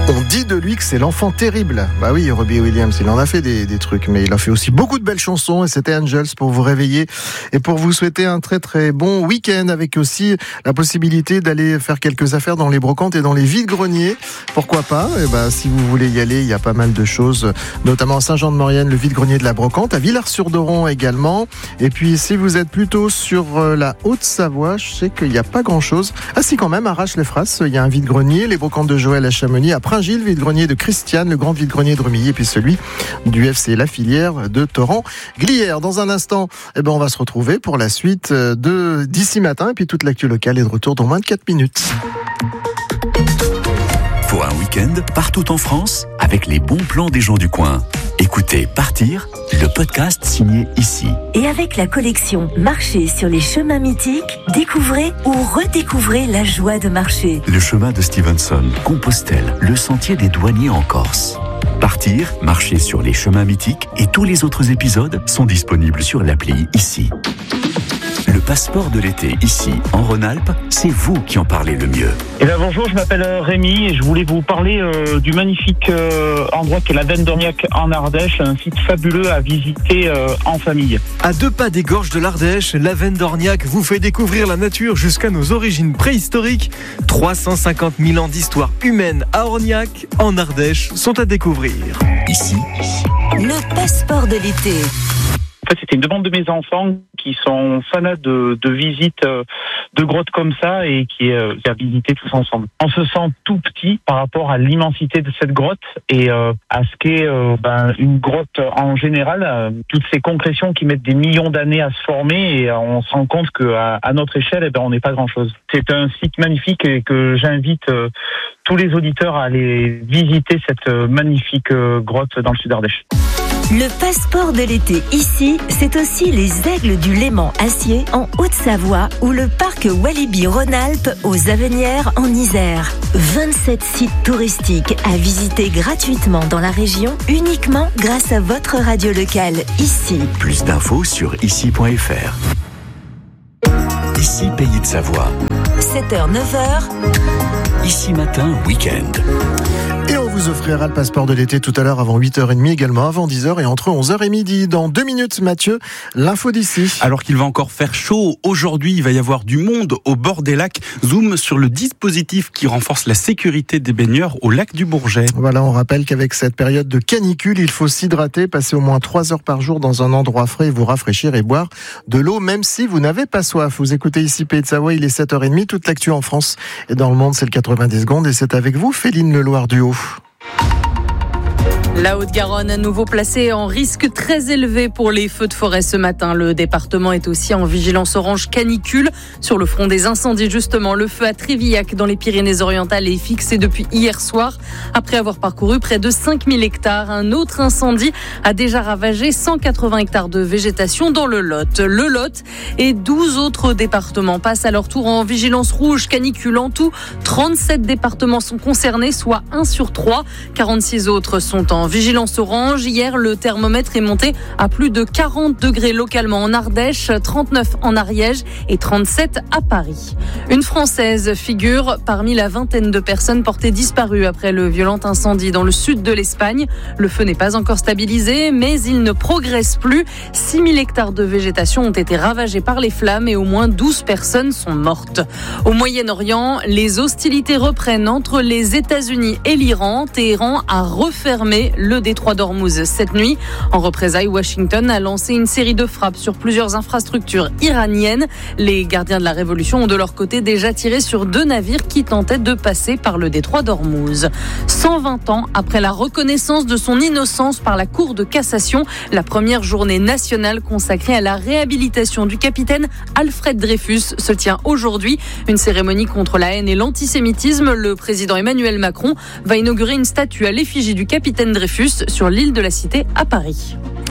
On dit de lui que c'est l'enfant terrible. Bah oui, Robbie Williams, il en a fait des trucs, mais il a fait aussi beaucoup de belles chansons, et c'était Angels pour vous réveiller et pour vous souhaiter un très très bon week-end, avec aussi la possibilité d'aller faire quelques affaires dans les brocantes et dans les vides-greniers. Pourquoi pas? Et bah, si vous voulez y aller, il y a pas mal de choses, notamment à Saint-Jean-de-Maurienne, le vide-grenier de la brocante, à Villars-sur-Doron également. Et puis si vous êtes plutôt sur la Haute-Savoie, je sais qu'il n'y a pas grand-chose. Ah si, quand même, à Arrache-les-Frasses, il y a un vide-grenier, les brocantes de Joël à Chamonix, à Pringil, vide-grenier de Christiane, le grand vide-grenier de Remilly, et puis celui du FC La Filière de Torrent-Glières. Dans un instant, on va se retrouver pour la suite d'ici matin, et puis toute l'actu locale est de retour dans moins de 4 minutes. Pour un week-end partout en France, avec les bons plans des gens du coin. Écoutez Partir, le podcast signé Ici. Et avec la collection Marcher sur les chemins mythiques, découvrez ou redécouvrez la joie de marcher. Le chemin de Stevenson, Compostelle, le sentier des douaniers en Corse. Partir, marcher sur les chemins mythiques et tous les autres épisodes sont disponibles sur l'appli Ici. Le passeport de l'été ici, en Rhône-Alpes, c'est vous qui en parlez le mieux. Bonjour, je m'appelle Rémi et je voulais vous parler du magnifique endroit qu'est la Venne d'Orniac en Ardèche, un site fabuleux à visiter en famille. À 2 pas des gorges de l'Ardèche, la Venne d'Orniac vous fait découvrir la nature jusqu'à nos origines préhistoriques. 350 000 ans d'histoire humaine à Orniac, en Ardèche, sont à découvrir. Ici, le passeport de l'été. En fait, c'était une demande de mes enfants qui sont fanats de visites de grottes comme ça et qui à visiter tous ensemble. On se sent tout petit par rapport à l'immensité de cette grotte et à ce qu'est une grotte en général. Toutes ces concrétions qui mettent des millions d'années à se former, et on se rend compte qu'à notre échelle, on n'est pas grand-chose. C'est un site magnifique et que j'invite tous les auditeurs à aller visiter cette magnifique grotte dans le sud d'Ardèche. Le passeport de l'été ici, c'est aussi les Aigles du Léman Acier en Haute-Savoie ou le parc Walibi Rhône-Alpes aux Avenières en Isère. 27 sites touristiques à visiter gratuitement dans la région, uniquement grâce à votre radio locale Ici. Plus d'infos sur ici.fr. Ici, Pays de Savoie. 7h, 9h. Ici matin, week-end. Et on vous offrira le passeport de l'été tout à l'heure avant 8h30, également avant 10h et entre 11h et midi. Dans 2 minutes, Mathieu, l'info d'ici. Alors qu'il va encore faire chaud, aujourd'hui, il va y avoir du monde au bord des lacs. Zoom sur le dispositif qui renforce la sécurité des baigneurs au lac du Bourget. Voilà, on rappelle qu'avec cette période de canicule, il faut s'hydrater, passer au moins 3 heures par jour dans un endroit frais, vous rafraîchir et boire de l'eau, même si vous n'avez pas soif. Vous écoutez ici Pays de Savoie, il est 7h30, toute l'actu en France et dans le monde, c'est le 90 secondes et c'est avec vous, Féline Leloir-Duhaut. La Haute-Garonne, à nouveau placée en risque très élevé pour les feux de forêt ce matin. Le département est aussi en vigilance orange canicule. Sur le front des incendies, justement, le feu à Trévillac, dans les Pyrénées-Orientales, est fixé depuis hier soir. Après avoir parcouru près de 5000 hectares, un autre incendie a déjà ravagé 180 hectares de végétation dans le Lot. Le Lot et 12 autres départements passent à leur tour en vigilance rouge canicule. En tout, 37 départements sont concernés, soit 1 sur 3. 46 autres sont en vigilance orange. Hier, le thermomètre est monté à plus de 40 degrés localement en Ardèche, 39 en Ariège et 37 à Paris. Une Française figure parmi la vingtaine de personnes portées disparues après le violent incendie dans le sud de l'Espagne. Le feu n'est pas encore stabilisé, mais il ne progresse plus. 6000 hectares de végétation ont été ravagés par les flammes et au moins 12 personnes sont mortes. Au Moyen-Orient, les hostilités reprennent entre les États-Unis et l'Iran. Téhéran a refermé le détroit d'Ormuz cette nuit. En représailles, Washington a lancé une série de frappes sur plusieurs infrastructures iraniennes. Les gardiens de la révolution ont de leur côté déjà tiré sur 2 navires qui tentaient de passer par le détroit d'Ormuz. 120 ans après la reconnaissance de son innocence par la Cour de cassation, la première journée nationale consacrée à la réhabilitation du capitaine Alfred Dreyfus se tient aujourd'hui. Une cérémonie contre la haine et l'antisémitisme. Le président Emmanuel Macron va inaugurer une statue à l'effigie du capitaine Dreyfus sur l'île de la Cité à Paris.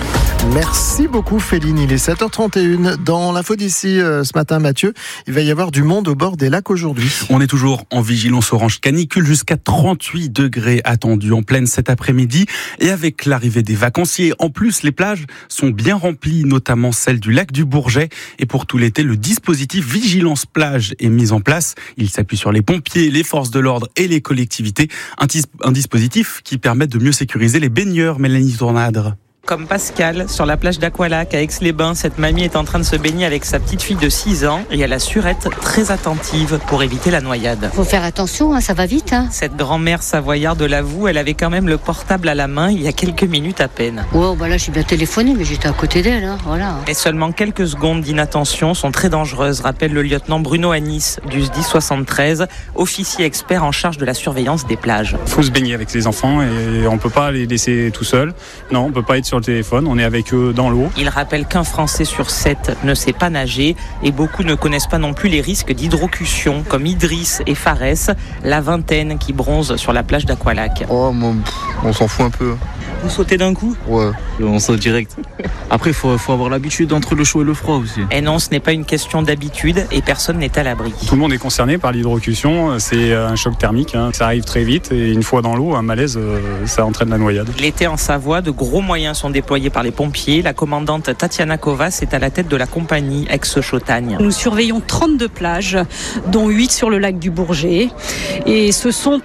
Merci beaucoup Féline, il est 7h31. Dans l'info d'ici ce matin Mathieu, il va y avoir du monde au bord des lacs aujourd'hui. On est toujours en vigilance orange canicule, jusqu'à 38 degrés attendus en pleine cet après-midi. Et avec l'arrivée des vacanciers, en plus les plages sont bien remplies, notamment celle du lac du Bourget. Et pour tout l'été, le dispositif Vigilance Plage est mis en place. Il s'appuie sur les pompiers, les forces de l'ordre et les collectivités. Un dispositif qui permet de mieux sécuriser les baigneurs. Mélanie Tournadre. Comme Pascal, sur la plage d'Aqualac à Aix-les-Bains, cette mamie est en train de se baigner avec sa petite fille de 6 ans et elle a su être très attentive pour éviter la noyade. Faut faire attention, ça va vite. Cette grand-mère savoyarde l'avoue, elle avait quand même le portable à la main il y a quelques minutes à peine. Oh, là, j'ai bien téléphoné, mais j'étais à côté d'elle, voilà. Et seulement quelques secondes d'inattention sont très dangereuses, rappelle le lieutenant Bruno Anis du SDIS 73, officier expert en charge de la surveillance des plages. Il faut se baigner avec les enfants et on peut pas les laisser tout seuls. Non, on peut pas être sur le téléphone, on est avec eux dans l'eau. Il rappelle qu'un Français sur 7 ne sait pas nager et beaucoup ne connaissent pas non plus les risques d'hydrocution comme Idriss et Fares, la vingtaine qui bronzent sur la plage d'Aqualac. Oh, on s'en fout un peu. Vous sautez d'un coup ? Ouais. On saute direct. Après, il faut avoir l'habitude entre le chaud et le froid aussi. Et non, ce n'est pas une question d'habitude et personne n'est à l'abri. Tout le monde est concerné par l'hydrocution, c'est un choc thermique, ça arrive très vite et une fois dans l'eau, un malaise, ça entraîne la noyade. L'été en Savoie, de gros moyens sont déployés par les pompiers. La commandante Tatiana Kovas est à la tête de la compagnie Aix-Chautagne. Nous surveillons 32 plages, dont 8 sur le lac du Bourget. Et ce sont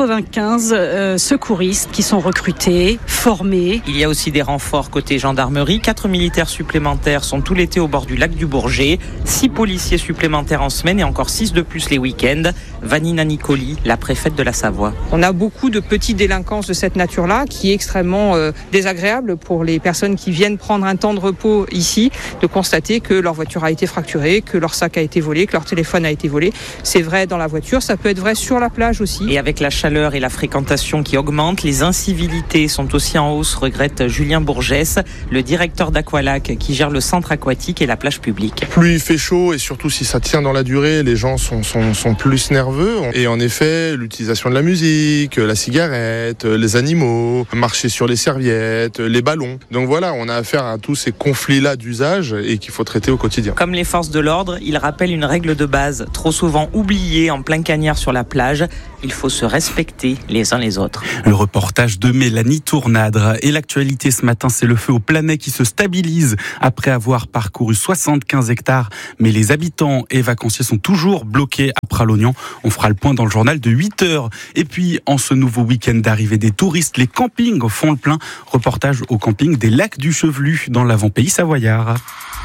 95 secouristes qui sont recrutés, formés. Il y a aussi des renforts côté gendarmerie. 4 militaires supplémentaires sont tout l'été au bord du lac du Bourget. 6 policiers supplémentaires en semaine et encore 6 de plus les week-ends. Vanina Nicoli, la préfète de la Savoie. On a beaucoup de petites délinquances de cette nature-là qui est extrêmement désagréable pour les personnes qui viennent prendre un temps de repos ici, de constater que leur voiture a été fracturée, que leur sac a été volé, que leur téléphone a été volé. C'est vrai dans la voiture, ça peut être vrai sur la plage aussi. Et avec la chaleur et la fréquentation qui augmentent, les incivilités sont aussi en hausse, regrette Julien Bourgès, le directeur d'Aqualac qui gère le centre aquatique et la plage publique. Plus il fait chaud et surtout si ça tient dans la durée, les gens sont plus nerveux. Et en effet, l'utilisation de la musique, la cigarette, les animaux, marcher sur les serviettes, les ballons. Donc voilà, on a affaire à tous ces conflits-là d'usage et qu'il faut traiter au quotidien. Comme les forces de l'ordre, il rappelle une règle de base, trop souvent oubliée en plein cagnard sur la plage. Il faut se respecter les uns les autres. Le reportage de Mélanie Tournadre. Et l'actualité ce matin, c'est le feu au Planay qui se stabilise après avoir parcouru 75 hectares. Mais les habitants et vacanciers sont toujours bloqués à Pralognan. On fera le point dans le journal de 8h. Et puis, en ce nouveau week-end d'arrivée des touristes, les campings font le plein. Reportage au camping des Lacs du Chevelu dans l'avant-pays savoyard.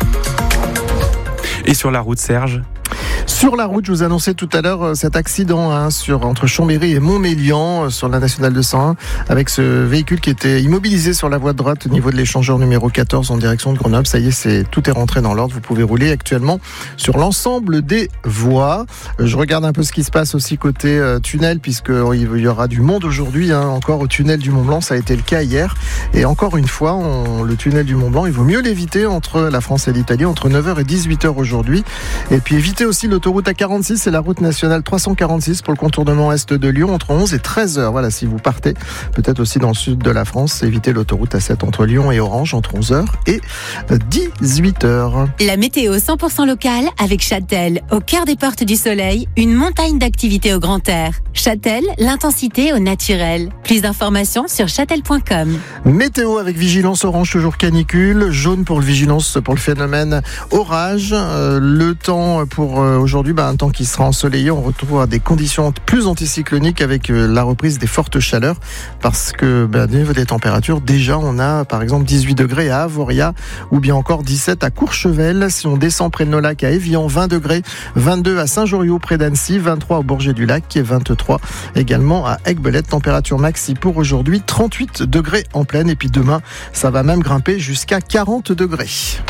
Et sur la route, Serge ? Sur la route, je vous annonçais tout à l'heure cet accident entre Chambéry et Montmélian sur la nationale 201 avec ce véhicule qui était immobilisé sur la voie de droite au niveau de l'échangeur numéro 14 en direction de Grenoble. Ça y est, tout est rentré dans l'ordre. Vous pouvez rouler actuellement sur l'ensemble des voies. Je regarde un peu ce qui se passe aussi côté tunnel puisqu'il y aura du monde aujourd'hui. Encore au tunnel du Mont-Blanc, ça a été le cas hier. Et encore une fois, le tunnel du Mont-Blanc, il vaut mieux l'éviter entre la France et l'Italie entre 9h et 18h aujourd'hui. Et puis éviter aussi l'autoroute A46 et la route nationale 346 pour le contournement est de Lyon entre 11 et 13h. Voilà, si vous partez peut-être aussi dans le sud de la France, évitez l'autoroute A7 entre Lyon et Orange entre 11h et 18h. La météo 100% locale avec Châtel, au cœur des portes du soleil, une montagne d'activités au grand air. Châtel, l'intensité au naturel. Plus d'informations sur châtel.com. Météo avec vigilance orange, toujours canicule, jaune pour le vigilance pour le phénomène orage. Le temps pour aujourd'hui, un temps qui sera ensoleillé. On retrouve des conditions plus anticycloniques avec la reprise des fortes chaleurs parce que au niveau des températures, déjà on a par exemple 18 degrés à Avoria ou bien encore 17 à Courchevel. Si on descend près de nos lacs à Évian, 20 degrés, 22 à Saint-Joriot près d'Annecy, 23 au Bourget-du-Lac et 23 également à Aiguebelette. Température maxi pour aujourd'hui, 38 degrés en pleine et puis demain, ça va même grimper jusqu'à 40 degrés.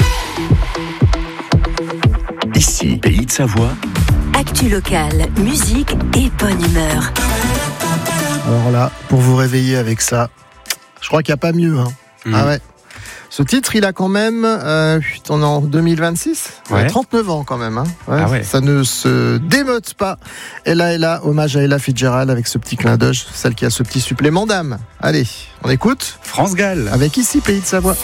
Ici, Pays de Savoie. Actu locale, musique et bonne humeur. Alors là, pour vous réveiller avec ça, je crois qu'il n'y a pas mieux. Ah ouais. Ce titre, il a quand même, on est en 2026, 39 ans quand même. Ouais, ah ouais. Ça ne se démode pas. Ella, hommage à Ella Fitzgerald avec ce petit clin d'œil, celle qui a ce petit supplément d'âme. Allez, on écoute France Gall. Avec ici, Pays de Savoie.